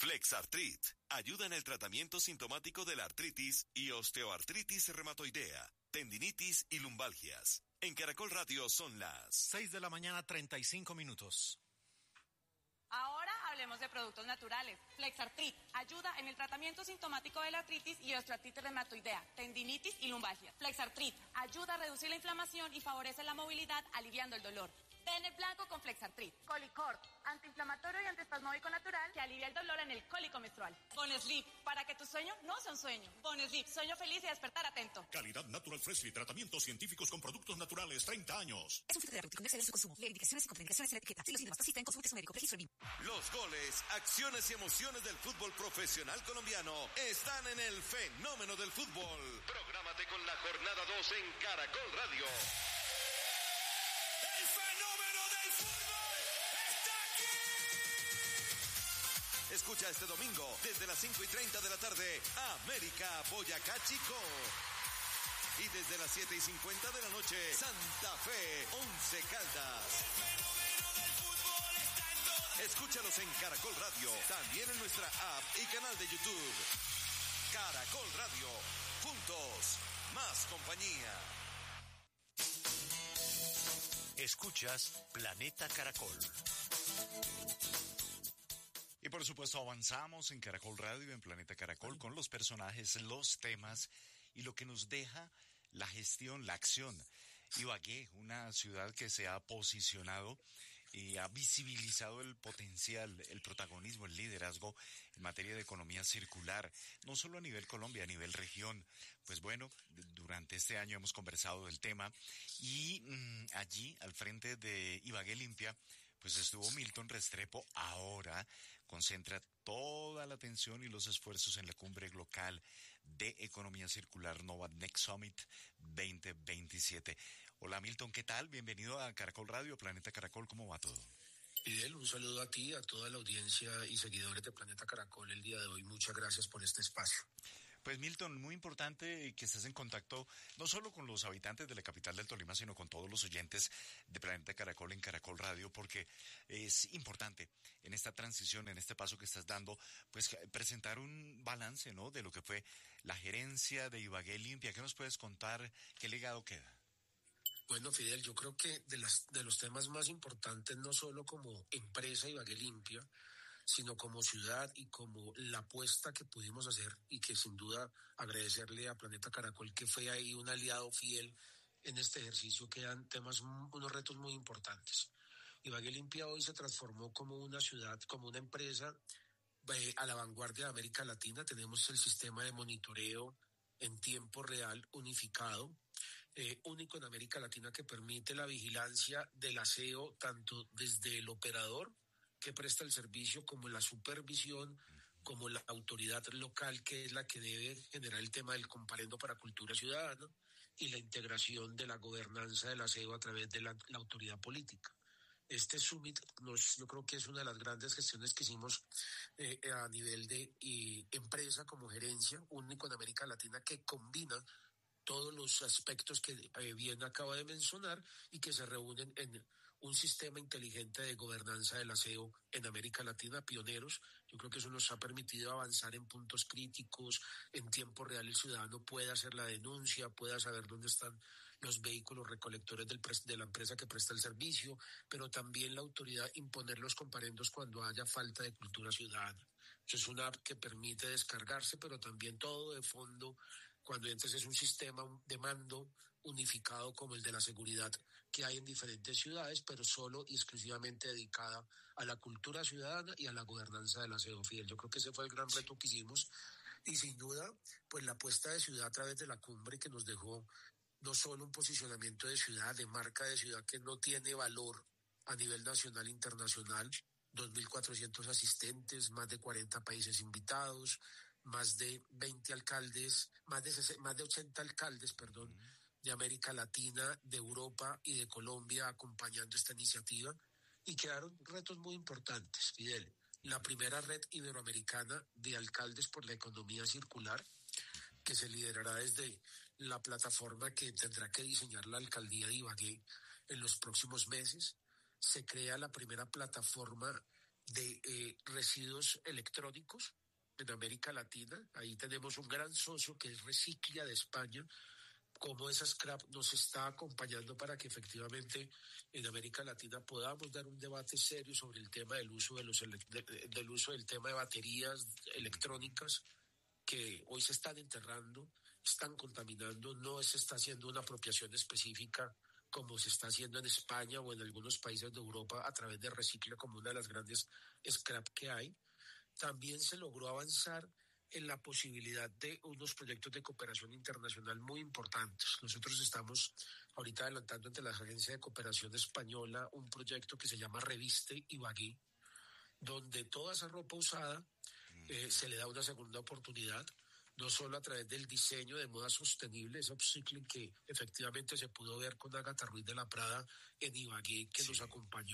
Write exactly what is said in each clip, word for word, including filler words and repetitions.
Flexartrit ayuda en el tratamiento sintomático de la artritis y osteoartritis reumatoidea, tendinitis y lumbalgias. En Caracol Radio son las seis de la mañana, treinta y cinco minutos. Ahora hablemos de productos naturales. Flexartrit ayuda en el tratamiento sintomático de la artritis y osteoartritis reumatoidea, tendinitis y lumbalgia. Flexartrit ayuda a reducir la inflamación y favorece la movilidad, aliviando el dolor. Tene blanco con Flexartrit. Colicort, antiinflamatorio y antiespasmódico natural que alivia el dolor en el cólico menstrual. Bonesleep, para que tu sueño no sea un sueño. Bonesleep, sueño feliz y despertar atento. Calidad Natural Freshly, tratamientos científicos con productos naturales, treinta años. Es un filtro terapéutico, no exceder su consumo. Leer indicaciones y contraindicaciones en la etiqueta. Si los síntomas persisten, consulte su médico. Registro B I M. Los goles, acciones y emociones del fútbol profesional colombiano están en el fenómeno del fútbol. Prográmate con la jornada dos en Caracol Radio. ¡El fenómeno del fútbol está aquí! Escucha este domingo, desde las cinco y treinta de la tarde, América Boyacá Chico. Y desde las siete y cincuenta de la noche, Santa Fe, Once Caldas. El fenómeno del fútbol está en todo. Escúchalos en Caracol Radio, también en nuestra app y canal de YouTube. Caracol Radio, juntos, más compañía. Escuchas Planeta Caracol. Y por supuesto avanzamos en Caracol Radio, en Planeta Caracol, con los personajes, los temas y lo que nos deja la gestión, la acción. Ibagué, una ciudad que se ha posicionado y ha visibilizado el potencial, el protagonismo, el liderazgo en materia de economía circular, no solo a nivel Colombia, a nivel región. Pues bueno, durante este año hemos conversado del tema y mmm, allí, al frente de Ibagué Limpia, pues estuvo Milton Restrepo. Ahora concentra toda la atención y los esfuerzos en la cumbre local de economía circular Nova Next Summit veinte veintisiete. Hola Milton, ¿qué tal? Bienvenido a Caracol Radio, Planeta Caracol, ¿cómo va todo? Fidel, un saludo a ti, a toda la audiencia y seguidores de Planeta Caracol el día de hoy. Muchas gracias por este espacio. Pues Milton, muy importante que estés en contacto no solo con los habitantes de la capital del Tolima, sino con todos los oyentes de Planeta Caracol en Caracol Radio, porque es importante en esta transición, en este paso que estás dando, pues presentar un balance, ¿no?, de lo que fue la gerencia de Ibagué Limpia. ¿Qué nos puedes contar? ¿Qué legado queda? Bueno, Fidel, yo creo que de, las, de los temas más importantes, no solo como empresa Ibagué Limpia, sino como ciudad y como la apuesta que pudimos hacer y que sin duda agradecerle a Planeta Caracol que fue ahí un aliado fiel en este ejercicio, quedan temas, unos retos muy importantes. Ibagué Limpia hoy se transformó como una ciudad, como una empresa eh, a la vanguardia de América Latina. Tenemos el sistema de monitoreo en tiempo real unificado, eh, único en América Latina, que permite la vigilancia del aseo tanto desde el operador que presta el servicio, como la supervisión, como la autoridad local, que es la que debe generar el tema del comparendo para cultura ciudadana, y la integración de la gobernanza del aseo a través de la, la autoridad política. Este summit nos, yo creo que es una de las grandes gestiones que hicimos eh, a nivel de y, empresa como gerencia, único en América Latina, que combina todos los aspectos que eh, bien acaba de mencionar y que se reúnen en un sistema inteligente de gobernanza del aseo en América Latina, pioneros. Yo creo que eso nos ha permitido avanzar en puntos críticos. En tiempo real el ciudadano puede hacer la denuncia, pueda saber dónde están los vehículos recolectores del pre- de la empresa que presta el servicio, pero también la autoridad imponer los comparendos cuando haya falta de cultura ciudadana. Eso es una app que permite descargarse, pero también todo de fondo, cuando entonces es un sistema de mando unificado como el de la seguridad que hay en diferentes ciudades, pero solo y exclusivamente dedicada a la cultura ciudadana y a la gobernanza del aseo, Fidel. Yo creo que ese fue el gran reto que hicimos y sin duda pues la apuesta de ciudad a través de la cumbre, que nos dejó no solo un posicionamiento de ciudad, de marca de ciudad que no tiene valor a nivel nacional e internacional, dos mil cuatrocientos asistentes, más de cuarenta países invitados, más de veinte alcaldes, más de, más de ochenta alcaldes, perdón, de América Latina, de Europa y de Colombia acompañando esta iniciativa, y quedaron retos muy importantes, Fidel. La primera red iberoamericana de alcaldes por la economía circular, que se liderará desde la plataforma que tendrá que diseñar la alcaldía de Ibagué en los próximos meses. Se crea la primera plataforma de eh, residuos electrónicos en América Latina. Ahí tenemos un gran socio que es Reciclia de España, como esa scrap nos está acompañando para que efectivamente en América Latina podamos dar un debate serio sobre el tema del uso de los de, del uso del tema de baterías electrónicas que hoy se están enterrando, están contaminando, no se está haciendo una apropiación específica como se está haciendo en España o en algunos países de Europa a través de Recicla como una de las grandes scrap que hay. También se logró avanzar en la posibilidad de unos proyectos de cooperación internacional muy importantes. Nosotros estamos ahorita adelantando entre la Agencia de Cooperación Española un proyecto que se llama Reviste Ibagué, donde toda esa ropa usada eh, se le da una segunda oportunidad, no solo a través del diseño de moda sostenible, ese upcycling que efectivamente se pudo ver con Ágata Ruiz de la Prada en Ibagué, que sí. nos acompañó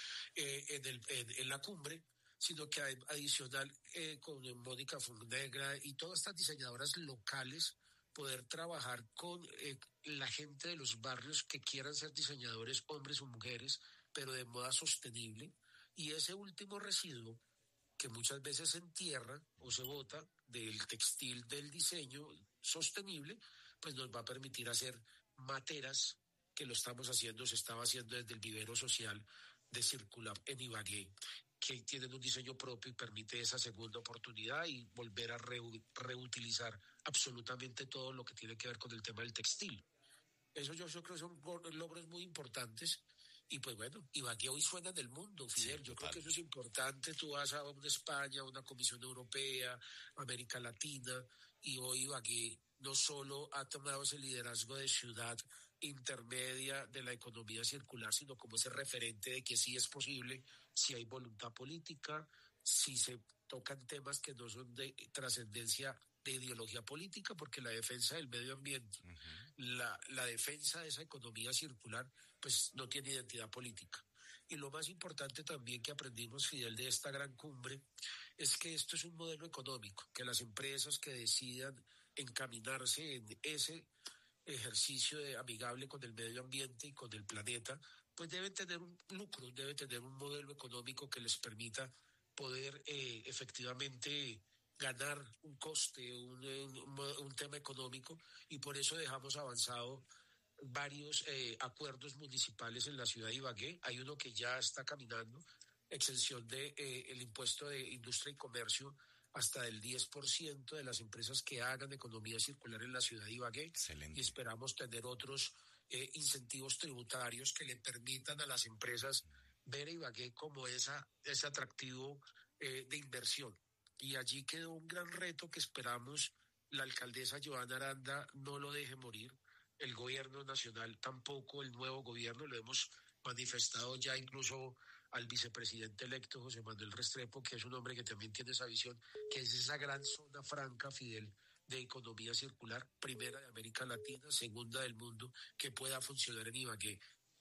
eh, en, el, en, en la cumbre, sino que adicional eh, con Mónica Fonnegra y todas estas diseñadoras locales, poder trabajar con eh, la gente de los barrios que quieran ser diseñadores, hombres o mujeres, pero de moda sostenible. Y ese último residuo que muchas veces se entierra o se bota del textil del diseño sostenible, pues nos va a permitir hacer materas, que lo estamos haciendo, se estaba haciendo desde el vivero social de Circulab en Ibagué, que tienen un diseño propio y permite esa segunda oportunidad y volver a reu- reutilizar absolutamente todo lo que tiene que ver con el tema del textil. Eso yo, yo creo que son logros muy importantes. Y pues bueno, Ibagué hoy suena en el mundo, Fidel. Sí, yo creo que eso es importante. Tú vas a una España, a una Comisión Europea, América Latina, y hoy Ibagué no solo ha tomado ese liderazgo de ciudad intermedia de la economía circular, sino como ese referente de que sí es posible, si hay voluntad política, si se tocan temas que no son de trascendencia de ideología política, porque la defensa del medio ambiente, uh-huh. la, la defensa de esa economía circular, pues no tiene identidad política. Y lo más importante también que aprendimos, Fidel, de esta gran cumbre, es que esto es un modelo económico, que las empresas que decidan encaminarse en ese ejercicio de amigable con el medio ambiente y con el planeta, pues deben tener un lucro, deben tener un modelo económico que les permita poder eh, efectivamente ganar un coste, un, un, un tema económico, y por eso dejamos avanzado varios eh, acuerdos municipales en la ciudad de Ibagué. Hay uno que ya está caminando, exención de eh, el impuesto de industria y comercio hasta del diez por ciento de las empresas que hagan economía circular en la ciudad de Ibagué. Excelente. Y esperamos tener otros eh, incentivos tributarios que le permitan a las empresas ver a Ibagué como esa, ese atractivo eh, de inversión. Y allí quedó un gran reto que esperamos la alcaldesa Joana Aranda no lo deje morir, el gobierno nacional tampoco, el nuevo gobierno, lo hemos manifestado ya incluso al vicepresidente electo José Manuel Restrepo, que es un hombre que también tiene esa visión, que es esa gran zona franca, Fidel, de economía circular, primera de América Latina, segunda del mundo, que pueda funcionar en Ibagué,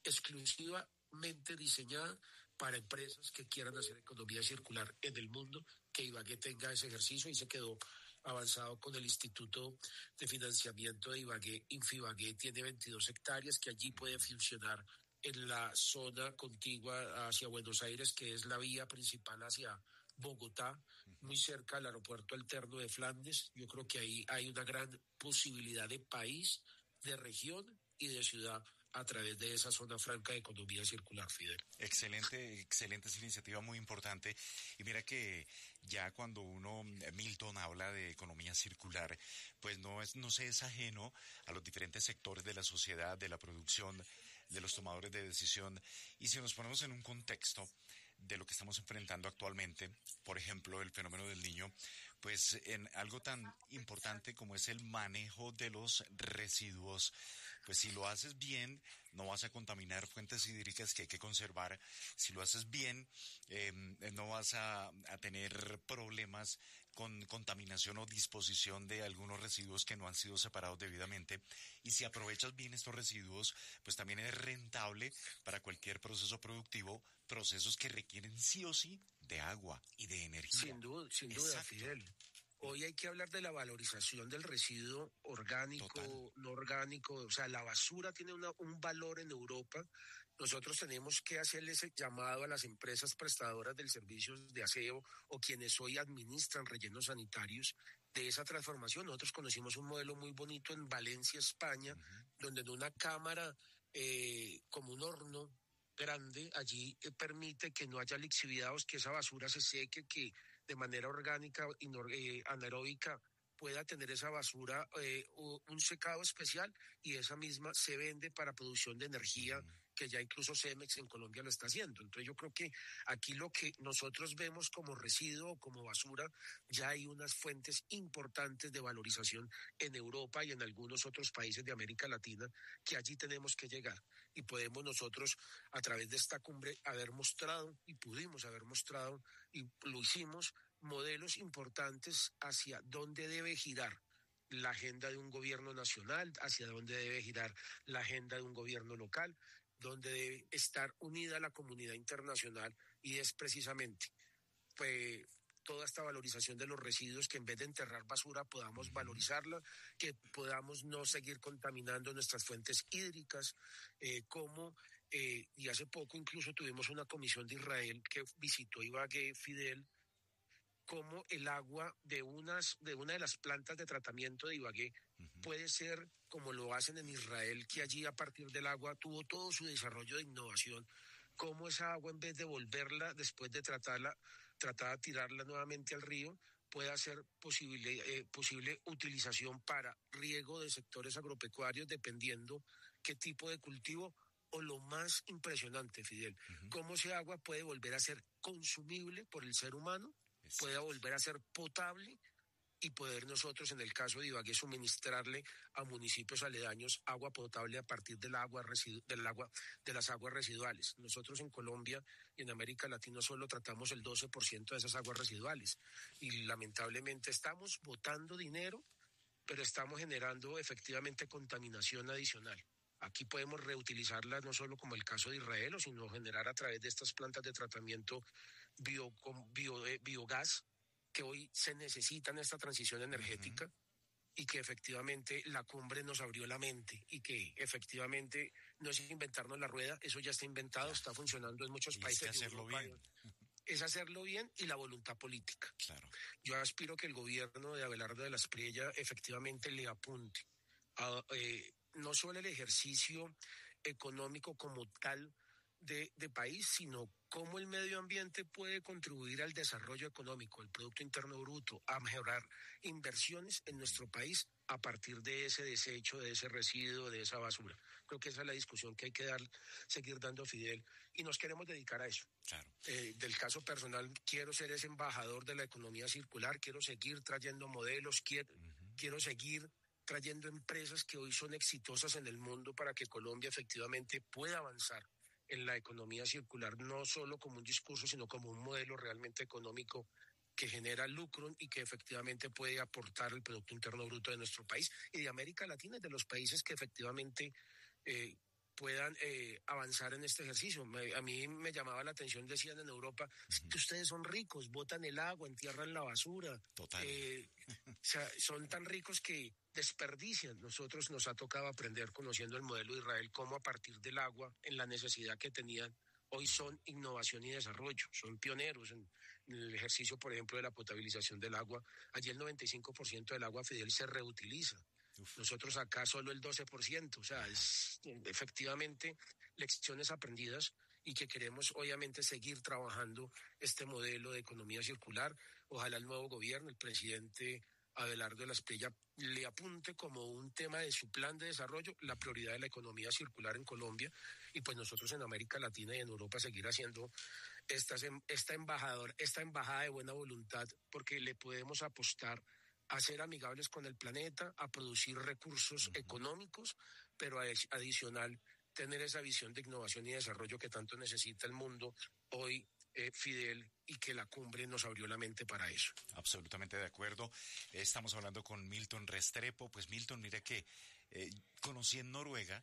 exclusivamente diseñada para empresas que quieran hacer economía circular en el mundo, que Ibagué tenga ese ejercicio, y se quedó avanzado con el Instituto de Financiamiento de Ibagué. Infibagué tiene veintidós hectáreas que allí puede funcionar en la zona contigua hacia Buenos Aires, que es la vía principal hacia Bogotá, muy cerca al aeropuerto alterno de Flandes. Yo creo que ahí hay una gran posibilidad de país, de región y de ciudad a través de esa zona franca de economía circular, Fidel. Excelente, excelente, es una iniciativa muy importante. Y mira que ya cuando uno, Milton, habla de economía circular, pues no es, no se es ajeno a los diferentes sectores de la sociedad, de la producción, de los tomadores de decisión. Y si nos ponemos en un contexto de lo que estamos enfrentando actualmente, por ejemplo, el fenómeno del Niño, pues en algo tan importante como es el manejo de los residuos, pues si lo haces bien, no vas a contaminar fuentes hídricas que hay que conservar. Si lo haces bien, eh, no vas a, a tener problemas con contaminación o disposición de algunos residuos que no han sido separados debidamente. Y si aprovechas bien estos residuos, pues también es rentable para cualquier proceso productivo, procesos que requieren sí o sí de agua y de energía. Sin duda, sin duda, Exacto. Fidel. Hoy hay que hablar de la valorización del residuo orgánico, Total. no orgánico. O sea, la basura tiene una, un valor en Europa Nosotros tenemos que hacerle ese llamado a las empresas prestadoras del servicio de aseo o quienes hoy administran rellenos sanitarios de esa transformación. Nosotros conocimos un modelo muy bonito en Valencia, España, uh-huh. donde en una cámara eh, como un horno grande, allí eh, permite que no haya lixiviados, que esa basura se seque, que de manera orgánica y eh, anaeróbica pueda tener esa basura eh, un secado especial y esa misma se vende para producción de energía, que ya incluso Cemex en Colombia lo está haciendo. Entonces yo creo que aquí lo que nosotros vemos como residuo o como basura, ya hay unas fuentes importantes de valorización en Europa y en algunos otros países de América Latina que allí tenemos que llegar. Y podemos nosotros a través de esta cumbre haber mostrado y pudimos haber mostrado y lo hicimos modelos importantes hacia dónde debe girar la agenda de un gobierno nacional, hacia dónde debe girar la agenda de un gobierno local, donde debe estar unida la comunidad internacional, y es precisamente pues, toda esta valorización de los residuos, que en vez de enterrar basura podamos valorizarla, que podamos no seguir contaminando nuestras fuentes hídricas, eh, como, eh, y hace poco incluso tuvimos una comisión de Israel que visitó Ibagué, Fidel, como el agua de, unas, de una de las plantas de tratamiento de Ibagué uh-huh. puede ser como lo hacen en Israel, que allí a partir del agua tuvo todo su desarrollo de innovación, como esa agua en vez de volverla, después de tratarla, tratar de tirarla nuevamente al río, pueda ser posible, eh, posible utilización para riego de sectores agropecuarios, dependiendo qué tipo de cultivo, o lo más impresionante, Fidel, uh-huh. cómo esa agua puede volver a ser consumible por el ser humano, pueda volver a ser potable y poder nosotros, en el caso de Ibagué, suministrarle a municipios aledaños agua potable a partir del agua residu- del agua, de las aguas residuales. Nosotros en Colombia y en América Latina solo tratamos el doce por ciento de esas aguas residuales y lamentablemente estamos botando dinero, pero estamos generando efectivamente contaminación adicional. Aquí podemos reutilizarlas no solo como el caso de Israel, sino generar a través de estas plantas de tratamiento bio, bio, eh, biogás, que hoy se necesita en esta transición energética, uh-huh. y que efectivamente la cumbre nos abrió la mente, y que efectivamente no es inventarnos la rueda, eso ya está inventado, claro. está funcionando en muchos y países. Es que hacerlo bien. Es hacerlo bien y la voluntad política. Claro. Yo aspiro que el gobierno de Abelardo de la Espriella efectivamente le apunte a, eh, no solo el ejercicio económico como tal de, de país, sino cómo el medio ambiente puede contribuir al desarrollo económico, el Producto Interno Bruto, a mejorar inversiones en nuestro país a partir de ese desecho, de ese residuo, de esa basura. Creo que esa es la discusión que hay que dar, seguir dando, Fidel, y nos queremos dedicar a eso. Claro. Eh, del caso personal, quiero ser ese embajador de la economía circular, quiero seguir trayendo modelos, quiero, uh-huh. quiero seguir trayendo empresas que hoy son exitosas en el mundo para que Colombia efectivamente pueda avanzar en la economía circular, no solo como un discurso, sino como un modelo realmente económico que genera lucro y que efectivamente puede aportar el Producto Interno Bruto de nuestro país y de América Latina y de los países que efectivamente eh, puedan eh, avanzar en este ejercicio. Me, a mí me llamaba la atención, decían en Europa, uh-huh. que ustedes son ricos, botan el agua, entierran la basura. Total. Eh, o sea, son tan ricos que desperdician. Nosotros nos ha tocado aprender, conociendo el modelo de Israel, cómo a partir del agua, en la necesidad que tenían, hoy son innovación y desarrollo, son pioneros en, en el ejercicio, por ejemplo, de la potabilización del agua. Allí el noventa y cinco por ciento del agua, Fidel, se reutiliza. Uf. Nosotros acá solo el doce por ciento, o sea, es efectivamente lecciones aprendidas y que queremos obviamente seguir trabajando este modelo de economía circular. Ojalá el nuevo gobierno, el presidente Abelardo de la Espriella, le apunte como un tema de su plan de desarrollo la prioridad de la economía circular en Colombia, y pues nosotros en América Latina y en Europa seguir haciendo estas, esta embajador, esta embajada de buena voluntad, porque le podemos apostar a ser amigables con el planeta, a producir recursos uh-huh. económicos, pero adicional tener esa visión de innovación y desarrollo que tanto necesita el mundo hoy, eh, Fidel, y que la cumbre nos abrió la mente para eso. Absolutamente de acuerdo. Estamos hablando con Milton Restrepo. Pues Milton, mira que eh, conocí en Noruega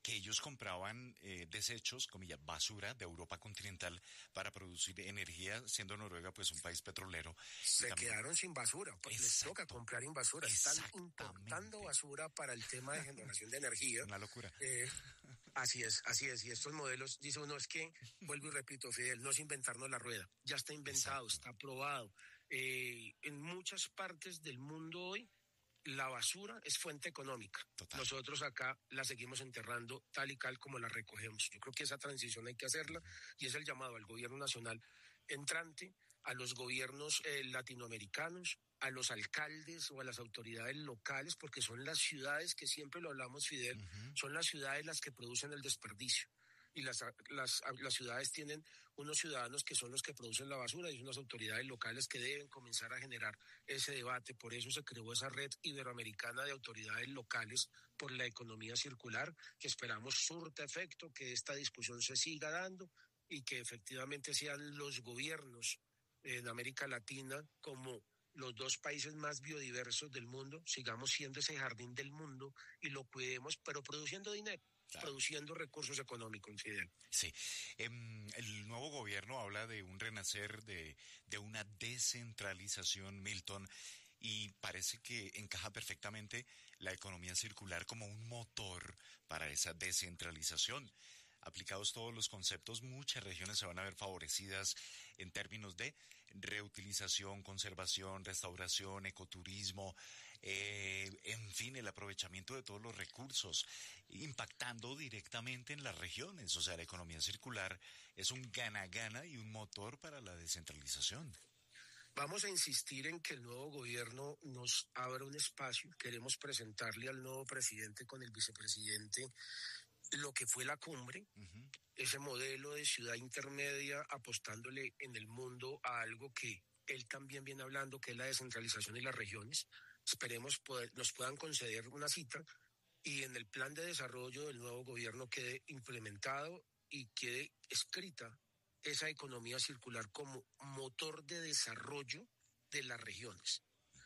que ellos compraban eh, desechos, comillas, basura de Europa continental para producir energía, siendo Noruega pues un país petrolero. Se también... quedaron sin basura, pues les toca comprar en basura. Están importando basura para el tema de generación de energía. Una locura. Eh, así es, así es. Y estos modelos, dice uno, es que, vuelvo y repito, Fidel, no es inventarnos la rueda. Ya está inventado, exacto, está probado. Eh, en muchas partes del mundo hoy, la basura es fuente económica. Total. Nosotros acá la seguimos enterrando tal y cal como la recogemos. Yo creo que esa transición hay que hacerla y es el llamado al gobierno nacional entrante, a los gobiernos eh, latinoamericanos, a los alcaldes o a las autoridades locales, porque son las ciudades, que siempre lo hablamos, Fidel, uh-huh, son las ciudades las que producen el desperdicio. Y las, las, las ciudades tienen unos ciudadanos que son los que producen la basura y unas autoridades locales que deben comenzar a generar ese debate. Por eso se creó esa red iberoamericana de autoridades locales por la economía circular, que esperamos surta efecto, que esta discusión se siga dando y que efectivamente sean los gobiernos en América Latina como los dos países más biodiversos del mundo, sigamos siendo ese jardín del mundo y lo cuidemos, pero produciendo dinero. Claro. Produciendo recursos económicos, Fidel. Sí. Eh, el nuevo gobierno habla de un renacer, de, de una descentralización, Milton, y parece que encaja perfectamente la economía circular como un motor para esa descentralización. Aplicados todos los conceptos, muchas regiones se van a ver favorecidas en términos de reutilización, conservación, restauración, ecoturismo, eh, en fin, el aprovechamiento de todos los recursos, impactando directamente en las regiones. O sea, la economía circular es un gana-gana y un motor para la descentralización. Vamos a insistir en que el nuevo gobierno nos abra un espacio. Queremos presentarle al nuevo presidente con el vicepresidente lo que fue la cumbre, uh-huh, ese modelo de ciudad intermedia, apostándole en el mundo a algo que él también viene hablando, que es la descentralización y las regiones. Esperemos poder, nos puedan conceder una cita y en el plan de desarrollo del nuevo gobierno quede implementado y quede escrita esa economía circular como motor de desarrollo de las regiones.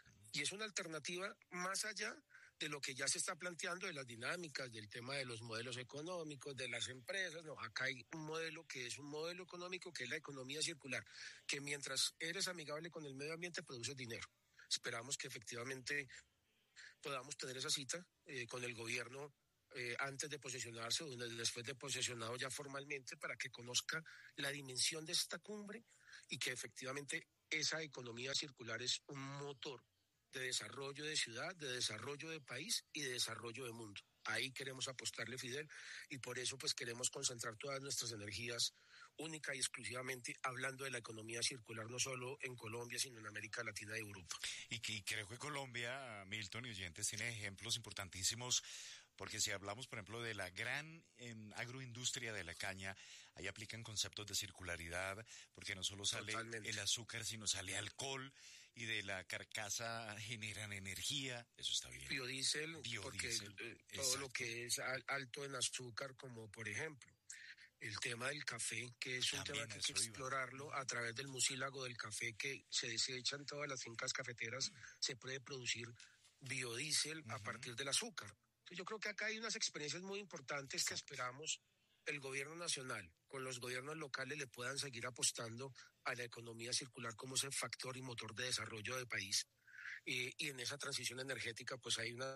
Y es una alternativa más allá de lo que ya se está planteando, de las dinámicas, del tema de los modelos económicos, de las empresas. No, acá hay un modelo que es un modelo económico, que es la economía circular, que mientras eres amigable con el medio ambiente, produces dinero. Esperamos que efectivamente podamos tener esa cita eh, con el gobierno eh, antes de posesionarse o después de posesionado ya formalmente, para que conozca la dimensión de esta cumbre y que efectivamente esa economía circular es un motor de desarrollo de ciudad, de desarrollo de país y de desarrollo de mundo. Ahí queremos apostarle, Fidel, y por eso pues queremos concentrar todas nuestras energías única y exclusivamente hablando de la economía circular, no solo en Colombia, sino en América Latina y Europa. Y, que, y creo que Colombia, Milton y oyentes, tiene ejemplos importantísimos, porque si hablamos, por ejemplo, de la gran eh, agroindustria de la caña, ahí aplican conceptos de circularidad, porque no solo sale Totalmente. El azúcar, sino sale alcohol, y de la carcasa generan energía, eso está bien. Biodiesel, Biodiesel porque eh, todo lo que es al, alto en azúcar, como por ejemplo el tema del café, que es un También tema que hay que explorarlo iba. A través del mucílago del café que se desecha en todas las fincas cafeteras, se puede producir biodiesel uh-huh. a partir del azúcar. Entonces yo creo que acá hay unas experiencias muy importantes que esperamos el gobierno nacional con los gobiernos locales le puedan seguir apostando a la economía circular como ese factor y motor de desarrollo del país. Y, y en esa transición energética pues hay unas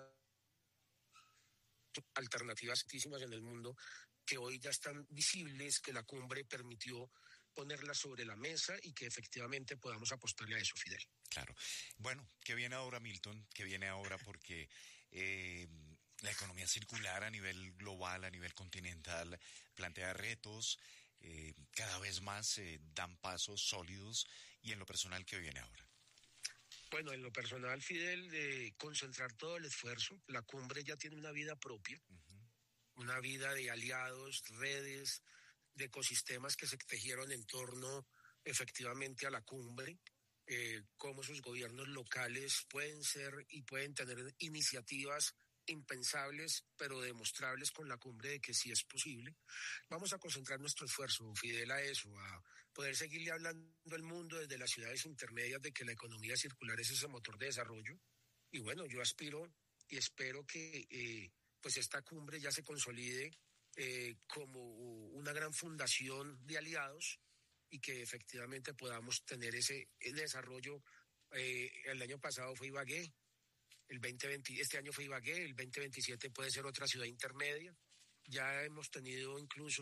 alternativas altísimas en el mundo que hoy ya están visibles, que la cumbre permitió ponerlas sobre la mesa y que efectivamente podamos apostarle a eso, Fidel. Claro. Bueno, ¿qué viene ahora, Milton? ¿Qué viene ahora? Porque eh, la economía circular a nivel global, a nivel continental, plantea retos, eh, cada vez más eh, dan pasos sólidos. Y en lo personal, ¿qué viene ahora? Bueno, en lo personal, Fidel, de concentrar todo el esfuerzo. La cumbre ya tiene una vida propia, uh-huh. una vida de aliados, redes, de ecosistemas que se tejieron en torno efectivamente a la cumbre, eh, cómo sus gobiernos locales pueden ser y pueden tener iniciativas impensables, pero demostrables con la cumbre de que sí es posible. Vamos a concentrar nuestro esfuerzo, Fidel, a eso, a poder seguirle hablando al mundo desde las ciudades intermedias de que la economía circular es ese motor de desarrollo. Y bueno, yo aspiro y espero que eh, pues esta cumbre ya se consolide eh, como una gran fundación de aliados y que efectivamente podamos tener ese desarrollo. Eh, el año pasado fue Ibagué, el veinte veinte, este año fue Ibagué, el veinte veintisiete puede ser otra ciudad intermedia. Ya hemos tenido incluso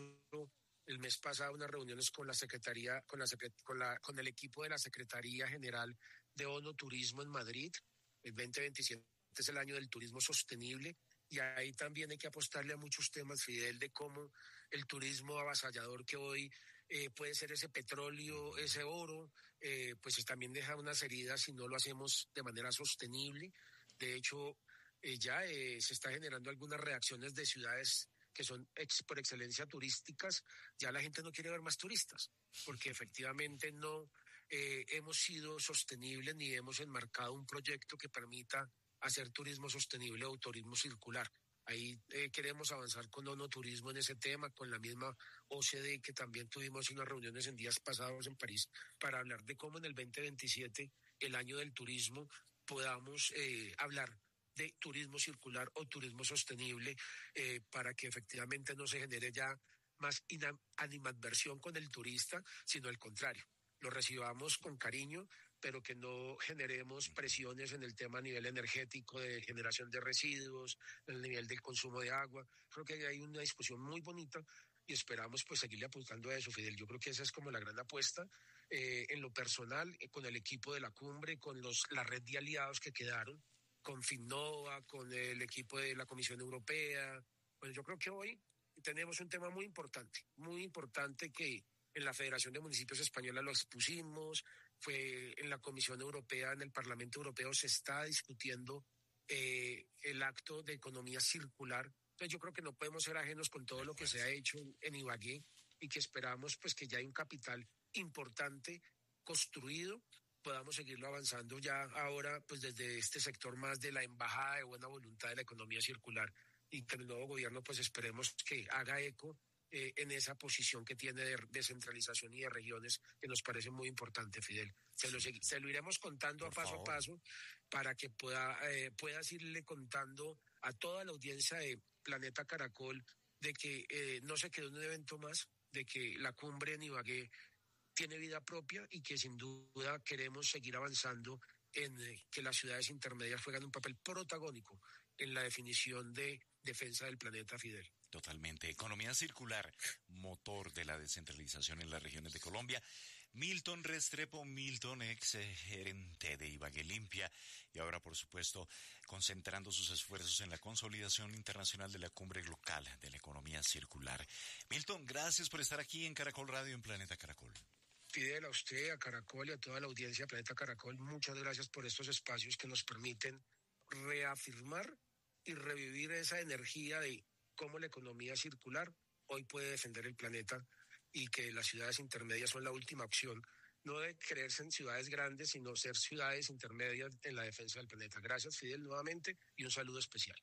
el mes pasado unas reuniones con la Secretaría, con, la, con, la, con el equipo de la Secretaría General de ONU Turismo en Madrid. El veinte veintisiete es el año del turismo sostenible y ahí también hay que apostarle a muchos temas, Fidel, de cómo el turismo avasallador que hoy eh, puede ser ese petróleo, ese oro, eh, pues también deja unas heridas si no lo hacemos de manera sostenible. De hecho, eh, ya eh, se está generando algunas reacciones de ciudades que son ex, por excelencia turísticas. Ya la gente no quiere ver más turistas, porque efectivamente no eh, hemos sido sostenibles ni hemos enmarcado un proyecto que permita hacer turismo sostenible o turismo circular. Ahí eh, queremos avanzar con ONU Turismo en ese tema, con la misma O C D, que también tuvimos unas reuniones en días pasados en París para hablar de cómo en el veinte veintisiete, el año del turismo, podamos eh, hablar de turismo circular o turismo sostenible eh, para que efectivamente no se genere ya más animadversión con el turista, sino al contrario, lo recibamos con cariño, pero que no generemos presiones en el tema a nivel energético, de generación de residuos, en el nivel del consumo de agua. Creo que hay una discusión muy bonita y esperamos pues seguirle apuntando a eso, Fidel. Yo creo que esa es como la gran apuesta eh, en lo personal, eh, con el equipo de la cumbre, con los, la red de aliados que quedaron, con Finnova, con el equipo de la Comisión Europea. Bueno, yo creo que hoy tenemos un tema muy importante, muy importante que en la Federación de Municipios Española lo expusimos, fue en la Comisión Europea, en el Parlamento Europeo se está discutiendo eh, el acto de economía circular. Entonces yo creo que no podemos ser ajenos con todo lo que se ha hecho en, en Ibagué y que esperamos pues que ya hay un capital importante construido, podamos seguirlo avanzando ya ahora pues desde este sector más de la embajada de buena voluntad de la economía circular y que el nuevo gobierno pues esperemos que haga eco eh, en esa posición que tiene de descentralización y de regiones que nos parece muy importante, Fidel. Se lo, se lo iremos contando Por a paso favor. a paso para que pueda eh, puedas irle contando a toda la audiencia de Planeta Caracol de que eh, no se quedó en un evento más, de que la cumbre en Ibagué tiene vida propia y que sin duda queremos seguir avanzando en eh, que las ciudades intermedias juegan un papel protagónico en la definición de defensa del planeta, Fidel. Totalmente. Economía circular, motor de la descentralización en las regiones de Colombia. Milton Restrepo, Milton, ex gerente de Ibagué Limpia, y ahora, por supuesto, concentrando sus esfuerzos en la consolidación internacional de la cumbre local de la economía circular. Milton, gracias por estar aquí en Caracol Radio, en Planeta Caracol. Fidel, a usted, a Caracol y a toda la audiencia de Planeta Caracol, muchas gracias por estos espacios que nos permiten reafirmar y revivir esa energía de cómo la economía circular hoy puede defender el planeta y que las ciudades intermedias son la última opción, no de creerse en ciudades grandes, sino ser ciudades intermedias en la defensa del planeta. Gracias, Fidel, nuevamente, y un saludo especial.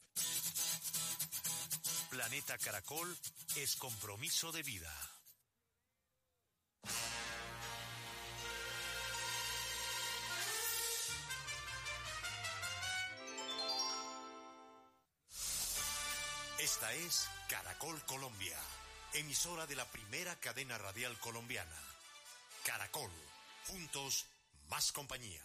Planeta Caracol es compromiso de vida. Esta es Caracol Colombia, emisora de la primera cadena radial colombiana. Caracol, juntos, más compañía.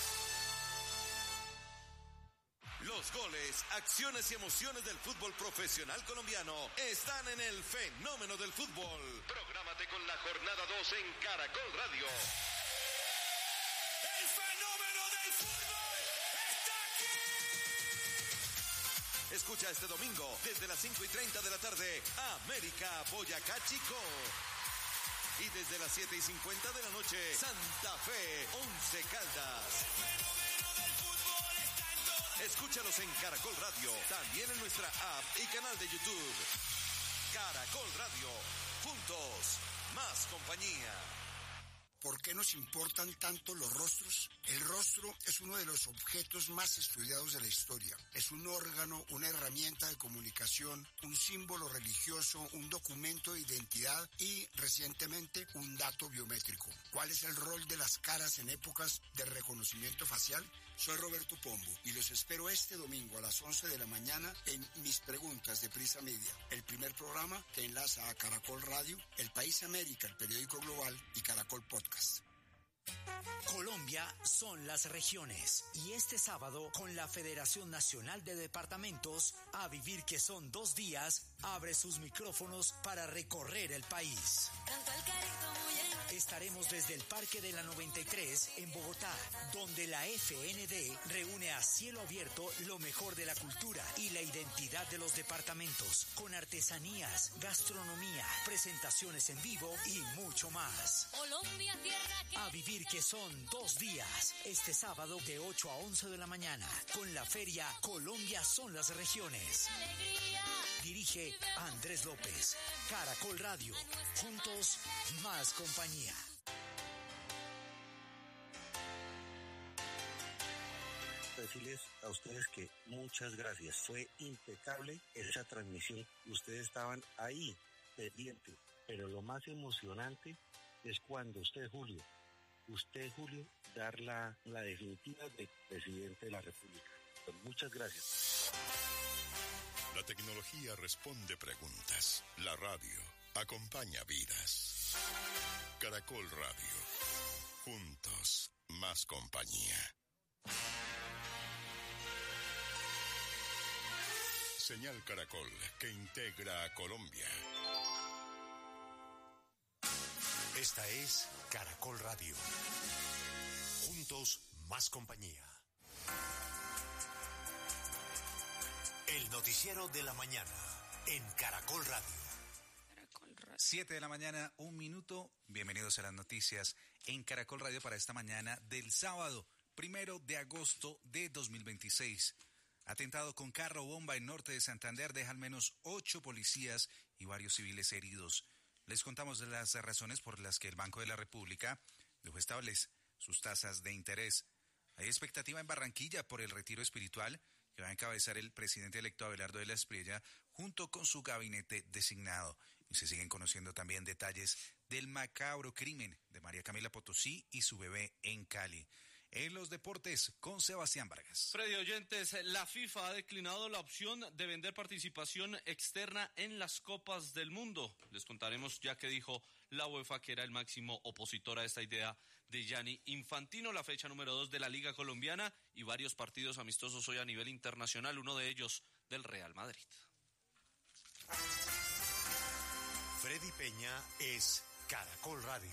Los goles, acciones y emociones del fútbol profesional colombiano están en el fenómeno del fútbol. Prográmate con la jornada dos en Caracol Radio. El fenómeno del fútbol está aquí. Escucha este domingo desde las cinco y treinta de la tarde América Boyacá Chico. Y desde las siete y cincuenta de la noche Santa Fe Once Caldas. El fenómeno del fútbol está en todas. Escúchalos en Caracol Radio, también en nuestra app y canal de YouTube. Caracol Radio, juntos, más compañía. ¿Por qué nos importan tanto los rostros? El rostro es uno de los objetos más estudiados de la historia. Es un órgano, una herramienta de comunicación, un símbolo religioso, un documento de identidad y, recientemente, un dato biométrico. ¿Cuál es el rol de las caras en épocas de reconocimiento facial? Soy Roberto Pombo y los espero este domingo a las once de la mañana en Mis Preguntas de Prisa Media, el primer programa que enlaza a Caracol Radio, El País América, el periódico global y Caracol Podcast. Colombia son las regiones y este sábado con la Federación Nacional de Departamentos, A Vivir que son dos días, abre sus micrófonos para recorrer el país. Estaremos desde el Parque de la noventa y tres en Bogotá, donde la F N D reúne a cielo abierto lo mejor de la cultura y la identidad de los departamentos, con artesanías, gastronomía, presentaciones en vivo y mucho más. Colombia, tierra que... A Vivir que son dos días, este sábado de ocho a once de la mañana, con la feria Colombia son las regiones. Alegría. Dirige Andrés López. Caracol Radio. Juntos, más compañía. Decirles a ustedes que muchas gracias. Fue impecable esa transmisión. Ustedes estaban ahí, pendientes. Pero lo más emocionante es cuando usted, Julio, usted, Julio, dar la, la definitiva de presidente de la República. Pues muchas gracias. La tecnología responde preguntas. La radio acompaña vidas. Caracol Radio. Juntos, más compañía. Señal Caracol, que integra a Colombia. Esta es Caracol Radio. Juntos, más compañía. El noticiero de la mañana en Caracol Radio. Siete de la mañana, un minuto. Bienvenidos a las noticias en Caracol Radio para esta mañana del sábado, primero de agosto de dos mil veintiséis. Atentado con carro bomba en norte de Santander deja al menos ocho policías y varios civiles heridos. Les contamos de las razones por las que el Banco de la República dejó estables sus tasas de interés. Hay expectativa en Barranquilla por el retiro espiritual que va a encabezar el presidente electo Abelardo de la Espriella junto con su gabinete designado. Y se siguen conociendo también detalles del macabro crimen de María Camila Potosí y su bebé en Cali. En los deportes, con Sebastián Vargas. Freddy, oyentes, la FIFA ha declinado la opción de vender participación externa en las Copas del Mundo. Les contaremos ya que dijo la UEFA que era el máximo opositor a esta idea de Gianni Infantino. La fecha número dos de la Liga Colombiana y varios partidos amistosos hoy a nivel internacional, uno de ellos del Real Madrid. Freddy Peña es Caracol Radio.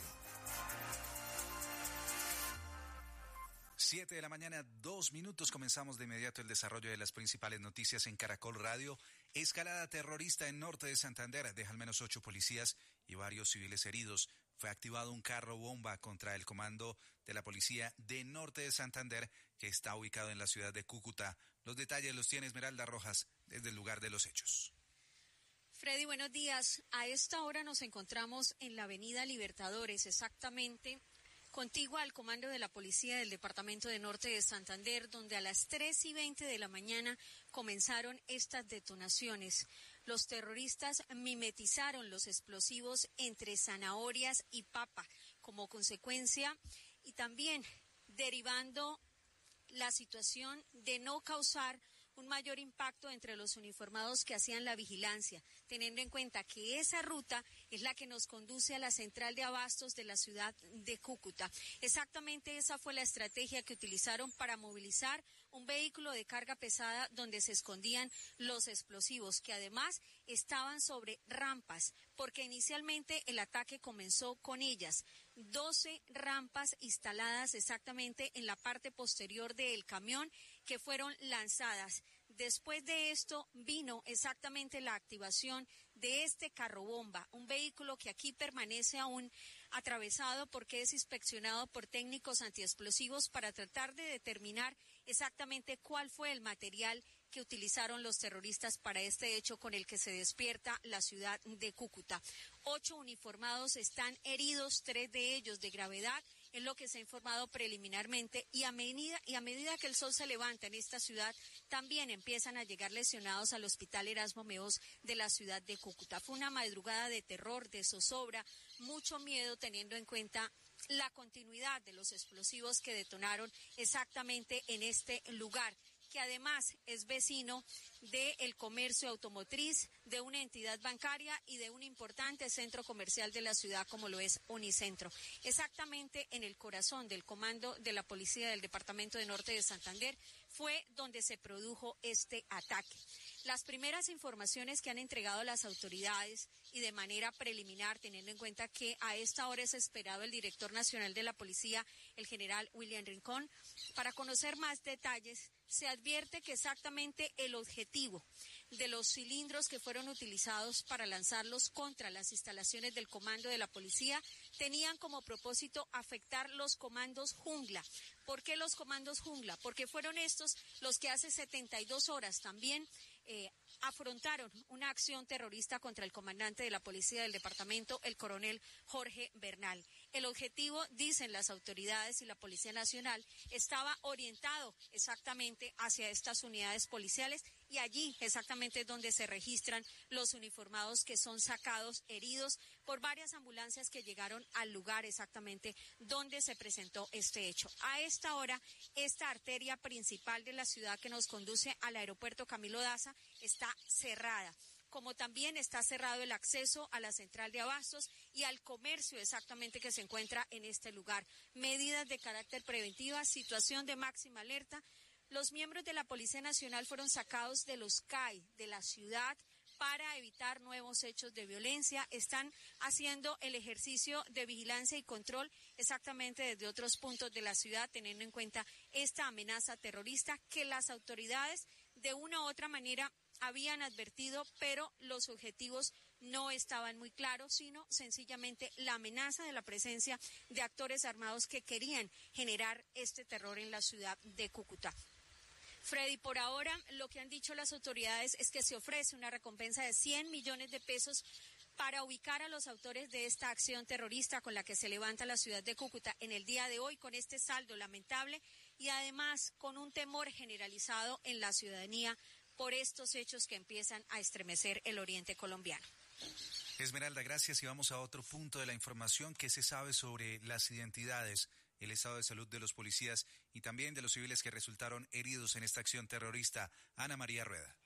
Siete de la mañana, dos minutos. Comenzamos de inmediato el desarrollo de las principales noticias en Caracol Radio. Escalada terrorista en norte de Santander deja al menos ocho policías y varios civiles heridos. Fue activado un carro bomba contra el comando de la policía de norte de Santander, que está ubicado en la ciudad de Cúcuta. Los detalles los tiene Esmeralda Rojas desde el lugar de los hechos. Freddy, buenos días. A esta hora nos encontramos en la avenida Libertadores, exactamente contigua al comando de la policía del departamento de Norte de Santander, donde a las tres y veinte de la mañana comenzaron estas detonaciones. Los terroristas mimetizaron los explosivos entre zanahorias y papa como consecuencia y también derivando la situación de no causar un mayor impacto entre los uniformados que hacían la vigilancia, teniendo en cuenta que esa ruta es la que nos conduce a la central de abastos de la ciudad de Cúcuta. Exactamente esa fue la estrategia que utilizaron para movilizar un vehículo de carga pesada donde se escondían los explosivos, que además estaban sobre rampas, porque inicialmente el ataque comenzó con ellas. doce rampas instaladas exactamente en la parte posterior del camión que fueron lanzadas. Después de esto vino exactamente la activación de este carro bomba, un vehículo que aquí permanece aún atravesado porque es inspeccionado por técnicos antiexplosivos para tratar de determinar exactamente cuál fue el material que utilizaron los terroristas para este hecho con el que se despierta la ciudad de Cúcuta. Ocho uniformados están heridos, tres de ellos de gravedad, es lo que se ha informado preliminarmente, y a medida, y a medida que el sol se levanta en esta ciudad, también empiezan a llegar lesionados al Hospital Erasmo Meós de la ciudad de Cúcuta. Fue una madrugada de terror, de zozobra, mucho miedo teniendo en cuenta la continuidad de los explosivos que detonaron exactamente en este lugar, que además es vecino del comercio automotriz, de una entidad bancaria y de un importante centro comercial de la ciudad como lo es Unicentro. Exactamente en el corazón del comando de la policía del Departamento de Norte de Santander fue donde se produjo este ataque. Las primeras informaciones que han entregado las autoridades y de manera preliminar, teniendo en cuenta que a esta hora es esperado el director nacional de la policía, el general William Rincón, para conocer más detalles, se advierte que exactamente el objetivo de los cilindros que fueron utilizados para lanzarlos contra las instalaciones del comando de la policía tenían como propósito afectar los comandos Jungla. ¿Por qué los comandos Jungla? Porque fueron estos los que hace setenta y dos horas también eh, afrontaron una acción terrorista contra el comandante de la policía del departamento, el coronel Jorge Bernal. El objetivo, dicen las autoridades y la Policía Nacional, estaba orientado exactamente hacia estas unidades policiales y allí exactamente es donde se registran los uniformados que son sacados heridos por varias ambulancias que llegaron al lugar exactamente donde se presentó este hecho. A esta hora, esta arteria principal de la ciudad que nos conduce al aeropuerto Camilo Daza está cerrada, como también está cerrado el acceso a la central de abastos y al comercio exactamente que se encuentra en este lugar. Medidas de carácter preventiva, situación de máxima alerta. Los miembros de la Policía Nacional fueron sacados de los C A I de la ciudad para evitar nuevos hechos de violencia. Están haciendo el ejercicio de vigilancia y control exactamente desde otros puntos de la ciudad, teniendo en cuenta esta amenaza terrorista que las autoridades de una u otra manera habían advertido, pero los objetivos no estaban muy claros, sino sencillamente la amenaza de la presencia de actores armados que querían generar este terror en la ciudad de Cúcuta. Freddy, por ahora lo que han dicho las autoridades es que se ofrece una recompensa de cien millones de pesos para ubicar a los autores de esta acción terrorista con la que se levanta la ciudad de Cúcuta en el día de hoy, con este saldo lamentable y además con un temor generalizado en la ciudadanía por estos hechos que empiezan a estremecer el oriente colombiano. Esmeralda, gracias, y vamos a otro punto de la información. ¿Qué se sabe sobre las identidades, el estado de salud de los policías y también de los civiles que resultaron heridos en esta acción terrorista? Ana María Rueda.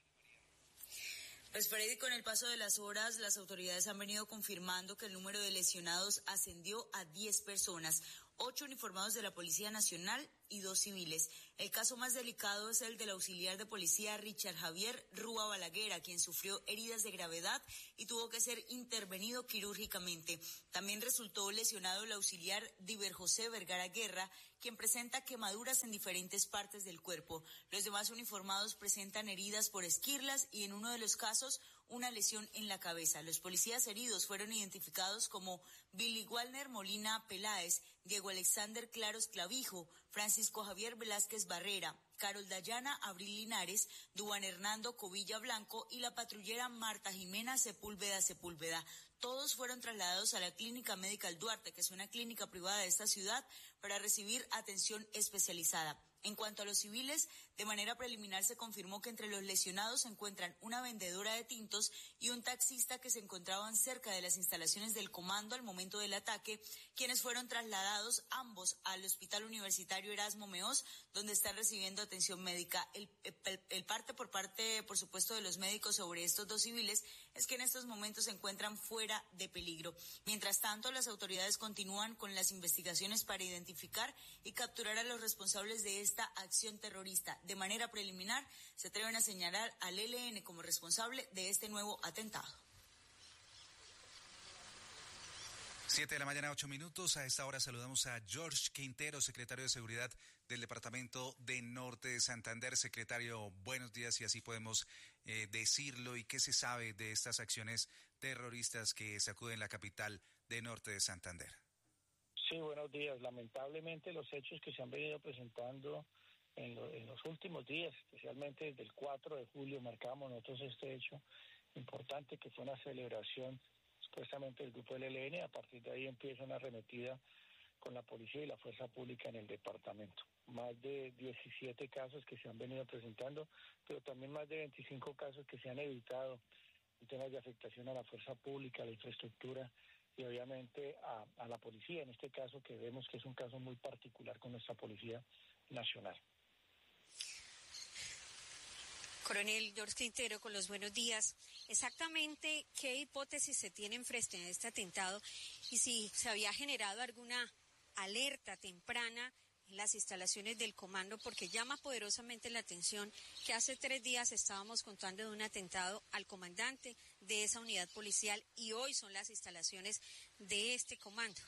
Pues Freddy, con el paso de las horas, las autoridades han venido confirmando que el número de lesionados ascendió a diez personas, ocho uniformados de la Policía Nacional y dos civiles. El caso más delicado es el del auxiliar de policía Richard Javier Rúa Balaguer, quien sufrió heridas de gravedad y tuvo que ser intervenido quirúrgicamente. También resultó lesionado el auxiliar Diver José Vergara Guerra, quien presenta quemaduras en diferentes partes del cuerpo. Los demás uniformados presentan heridas por esquirlas y en uno de los casos una lesión en la cabeza. Los policías heridos fueron identificados como Billy Walner Molina Peláez, Diego Alexander Claros Clavijo, Francisco Javier Velázquez Barrera, Carol Dayana Abril Linares, Duan Hernando Covilla Blanco y la patrullera Marta Jimena Sepúlveda Sepúlveda. Todos fueron trasladados a la Clínica Médica Duarte, que es una clínica privada de esta ciudad, para recibir atención especializada. En cuanto a los civiles, de manera preliminar se confirmó que entre los lesionados se encuentran una vendedora de tintos y un taxista que se encontraban cerca de las instalaciones del comando al momento del ataque, quienes fueron trasladados ambos al Hospital Universitario Erasmo Meós, donde están recibiendo atención médica. El, el, el parte por parte, por supuesto, de los médicos sobre estos dos civiles es que en estos momentos se encuentran fuera de peligro. Mientras tanto, las autoridades continúan con las investigaciones para identificar y capturar a los responsables de esta acción terrorista. De manera preliminar, se atreven a señalar al E L N como responsable de este nuevo atentado. Siete de la mañana, ocho minutos. A esta hora saludamos a George Quintero, secretario de Seguridad del Departamento de Norte de Santander. Secretario, buenos días, y así podemos eh, decirlo. ¿Y qué se sabe de estas acciones terroristas que sacuden la capital de Norte de Santander? Sí, buenos días. Lamentablemente los hechos que se han venido presentando en, lo, en los últimos días, especialmente desde el cuatro de julio, marcamos nosotros este hecho importante, que fue una celebración supuestamente del grupo del E L N. A partir de ahí empieza una arremetida con la policía y la fuerza pública en el departamento. Más de diecisiete casos que se han venido presentando, pero también más de veinticinco casos que se han evitado en temas de afectación a la fuerza pública, a la infraestructura y obviamente a, a la policía, en este caso que vemos que es un caso muy particular con nuestra Policía Nacional. Coronel George Quintero, con los buenos días. Exactamente, ¿qué hipótesis se tienen frente a este atentado y si se había generado alguna alerta temprana en las instalaciones del comando? Porque llama poderosamente la atención que hace tres días estábamos contando de un atentado al comandante de esa unidad policial y hoy son las instalaciones de este comando.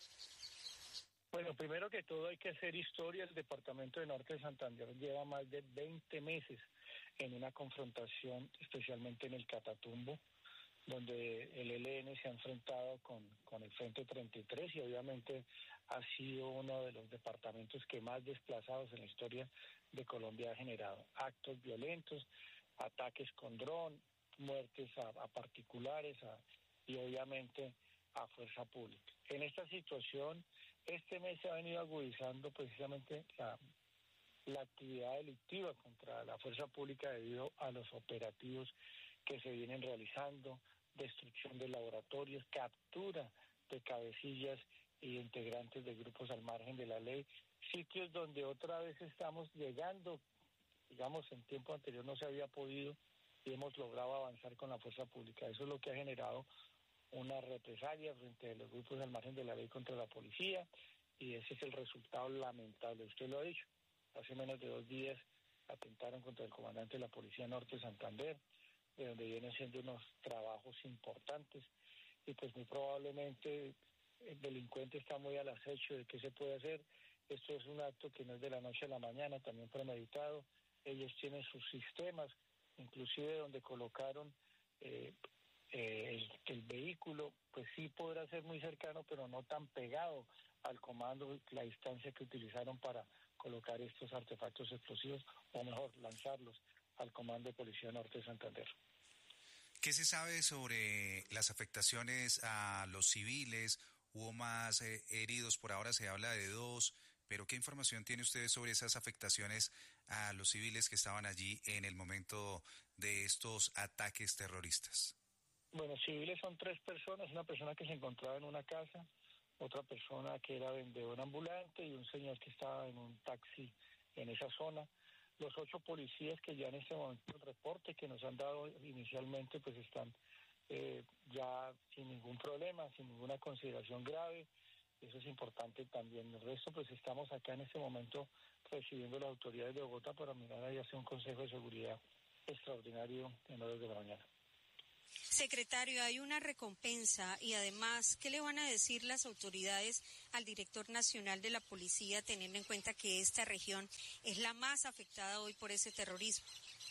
Bueno, primero que todo hay que hacer historia. El departamento de Norte de Santander lleva más de veinte meses en una confrontación, especialmente en el Catatumbo, donde el E L N se ha enfrentado con, con el Frente treinta y tres y obviamente ha sido uno de los departamentos que más desplazados en la historia de Colombia ha generado. Actos violentos, ataques con dron, muertes a, a particulares a, y obviamente a fuerza pública. En esta situación, este mes se ha venido agudizando precisamente la, la actividad delictiva contra la fuerza pública debido a los operativos que se vienen realizando, destrucción de laboratorios, captura de cabecillas y integrantes de grupos al margen de la ley, sitios donde otra vez estamos llegando, digamos, en tiempo anterior no se había podido y hemos logrado avanzar con la fuerza pública. Eso es lo que ha generado una represalia frente a los grupos al margen de la ley contra la policía y ese es el resultado lamentable. Usted lo ha dicho, hace menos de dos días atentaron contra el comandante de la Policía Norte de Santander, de donde vienen siendo unos trabajos importantes y pues muy probablemente el delincuente está muy al acecho de qué se puede hacer. Esto es un acto que no es de la noche a la mañana, también premeditado. Ellos tienen sus sistemas, inclusive donde colocaron eh, eh, el, el vehículo, pues sí podrá ser muy cercano, pero no tan pegado al comando, la distancia que utilizaron para colocar estos artefactos explosivos, o mejor, lanzarlos al Comando de Policía Norte de Santander. ¿Qué se sabe sobre las afectaciones a los civiles? ¿Hubo más eh, heridos? Por ahora se habla de dos, pero ¿qué información tiene usted sobre esas afectaciones a los civiles que estaban allí en el momento de estos ataques terroristas? Bueno, civiles son tres personas, una persona que se encontraba en una casa, otra persona que era vendedor ambulante y un señor que estaba en un taxi en esa zona. Los ocho policías que ya en este momento el reporte que nos han dado inicialmente pues están eh, ya sin ningún problema, sin ninguna consideración grave. Eso es importante también. El resto pues estamos acá en este momento recibiendo las autoridades de Bogotá para mirar ahí hacer un consejo de seguridad extraordinario en horas de la mañana. Secretario, hay una recompensa y además, ¿qué le van a decir las autoridades al director nacional de la policía teniendo en cuenta que esta región es la más afectada hoy por ese terrorismo?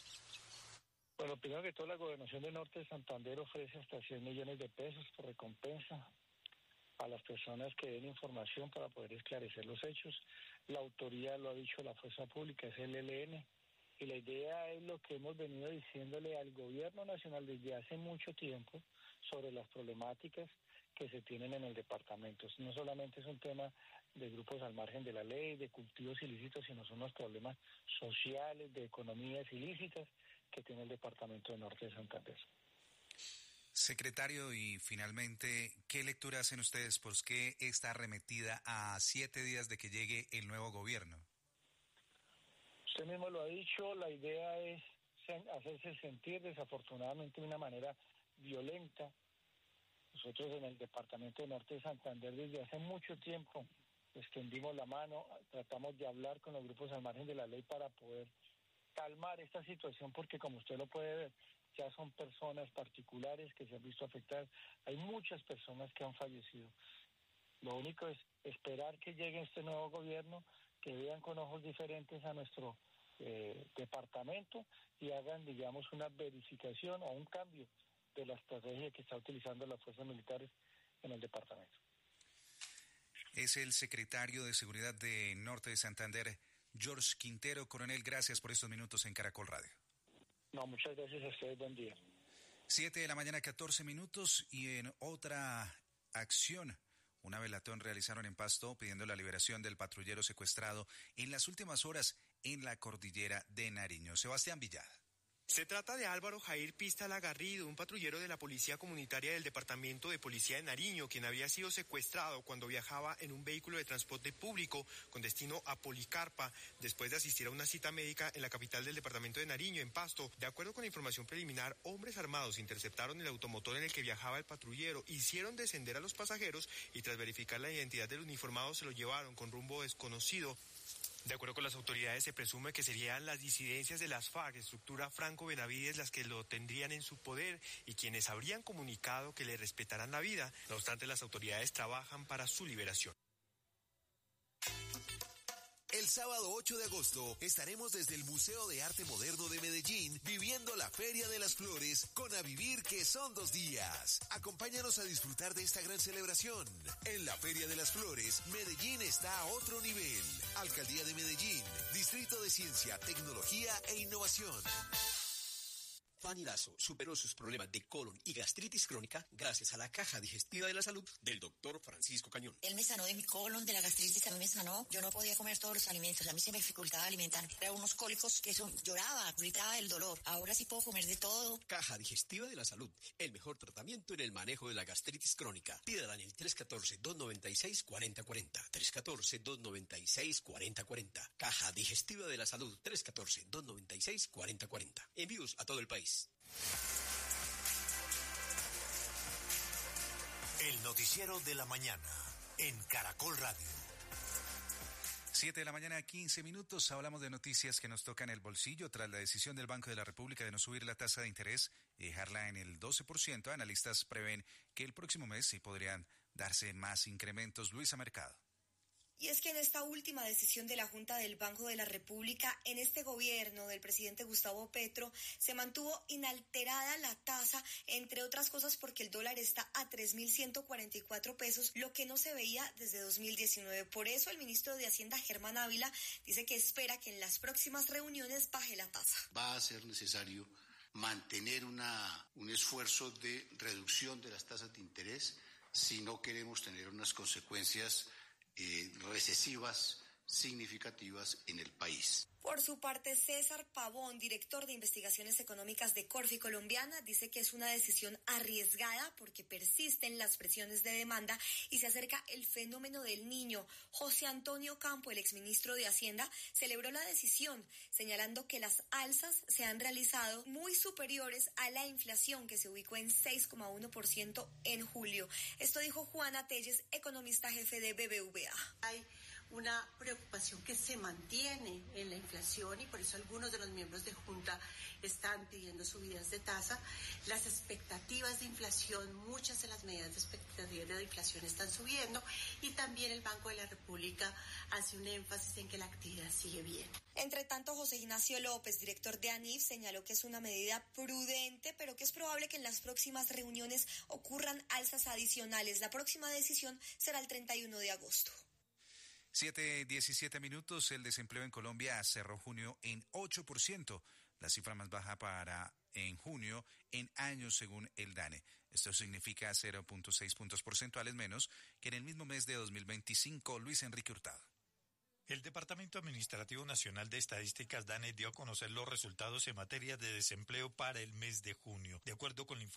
Bueno, primero que todo, la Gobernación de Norte de Santander ofrece hasta cien millones de pesos por recompensa a las personas que den información para poder esclarecer los hechos. La autoría lo ha dicho la fuerza pública, es el E L N. Y la idea es lo que hemos venido diciéndole al gobierno nacional desde hace mucho tiempo sobre las problemáticas que se tienen en el departamento. No solamente es un tema de grupos al margen de la ley, de cultivos ilícitos, sino son los problemas sociales, de economías ilícitas que tiene el departamento de Norte de Santander. Secretario, y finalmente, ¿qué lectura hacen ustedes por qué está arremetida a siete días de que llegue el nuevo gobierno? Usted mismo lo ha dicho, la idea es hacerse sentir desafortunadamente de una manera violenta. Nosotros en el departamento de Norte de Santander desde hace mucho tiempo extendimos la mano, tratamos de hablar con los grupos al margen de la ley para poder calmar esta situación, porque como usted lo puede ver, ya son personas particulares que se han visto afectadas. Hay muchas personas que han fallecido. Lo único es esperar que llegue este nuevo gobierno, que vean con ojos diferentes a nuestro eh, departamento y hagan, digamos, una verificación o un cambio de la estrategia que está utilizando las fuerzas militares en el departamento. Es el secretario de Seguridad de Norte de Santander, George Quintero. Coronel, gracias por estos minutos en Caracol Radio. No, muchas gracias a ustedes, buen día. Siete de la mañana, catorce minutos, y en otra acción, una velatón realizaron en Pasto pidiendo la liberación del patrullero secuestrado en las últimas horas en la cordillera de Nariño. Sebastián Villada. Se trata de Álvaro Jair Pista Garrido, un patrullero de la Policía Comunitaria del Departamento de Policía de Nariño, quien había sido secuestrado cuando viajaba en un vehículo de transporte público con destino a Policarpa, después de asistir a una cita médica en la capital del Departamento de Nariño, en Pasto. De acuerdo con la información preliminar, hombres armados interceptaron el automotor en el que viajaba el patrullero, hicieron descender a los pasajeros y tras verificar la identidad del uniformado se lo llevaron con rumbo desconocido. De acuerdo con las autoridades, se presume que serían las disidencias de las FARC, estructura Franco Benavides, las que lo tendrían en su poder y quienes habrían comunicado que le respetarán la vida. No obstante, las autoridades trabajan para su liberación. El sábado ocho de agosto estaremos desde el Museo de Arte Moderno de Medellín viviendo la Feria de las Flores con A Vivir, que son dos días. Acompáñanos a disfrutar de esta gran celebración. En la Feria de las Flores, Medellín está a otro nivel. Alcaldía de Medellín, Distrito de Ciencia, Tecnología e Innovación. Fanny Lazo superó sus problemas de colon y gastritis crónica gracias a la Caja Digestiva de la Salud del doctor Francisco Cañón. Él me sanó de mi colon, de la gastritis, a mí me sanó. Yo no podía comer todos los alimentos, a mí se me dificultaba alimentarme. Era unos cólicos que eso, lloraba, gritaba del dolor. Ahora sí puedo comer de todo. Caja Digestiva de la Salud, el mejor tratamiento en el manejo de la gastritis crónica. Pídala en el tres uno cuatro, dos nueve seis, cuatro cero cuatro cero. tres uno cuatro, dos nueve seis, cuatro cero cuatro cero. Caja Digestiva de la Salud, tres uno cuatro, dos nueve seis, cuatro cero cuatro cero. Envíos a todo el país. El noticiero de la mañana en Caracol Radio. Siete de la mañana, quince minutos. Hablamos de noticias que nos tocan el bolsillo. Tras la decisión del Banco de la República de no subir la tasa de interés y dejarla en el doce por ciento, analistas prevén que el próximo mes sí podrían darse más incrementos. Luisa Mercado. Y es que en esta última decisión de la Junta del Banco de la República, en este gobierno del presidente Gustavo Petro, se mantuvo inalterada la tasa, entre otras cosas porque el dólar está a tres mil ciento cuarenta y cuatro pesos, lo que no se veía desde dos mil diecinueve. Por eso el ministro de Hacienda, Germán Ávila, dice que espera que en las próximas reuniones baje la tasa. Va a ser necesario mantener una, un esfuerzo de reducción de las tasas de interés si no queremos tener unas consecuencias Eh, recesivas significativas en el país. Por su parte, César Pavón, director de investigaciones económicas de Corfi Colombiana, dice que es una decisión arriesgada porque persisten las presiones de demanda y se acerca el fenómeno del Niño. José Antonio Campo, el exministro de Hacienda, celebró la decisión, señalando que las alzas se han realizado muy superiores a la inflación, que se ubicó en seis coma uno por ciento en julio. Esto dijo Juana Telles, economista jefe de B B V A. Hay una preocupación que se mantiene en la inflación y por eso algunos de los miembros de Junta están pidiendo subidas de tasa. Las expectativas de inflación, muchas de las medidas de expectativas de inflación están subiendo y también el Banco de la República hace un énfasis en que la actividad sigue bien. Entre tanto, José Ignacio López, director de ANIF, señaló que es una medida prudente, pero que es probable que en las próximas reuniones ocurran alzas adicionales. La próxima decisión será el treinta y uno de agosto. Siete, diecisiete minutos. El desempleo en Colombia cerró junio en ocho por ciento, la cifra más baja para en junio en años según el DANE. Esto significa cero punto seis puntos porcentuales menos que en el mismo mes de dos mil veinticinco. Luis Enrique Hurtado. El Departamento Administrativo Nacional de Estadísticas, DANE, dio a conocer los resultados en materia de desempleo para el mes de junio. De acuerdo con la información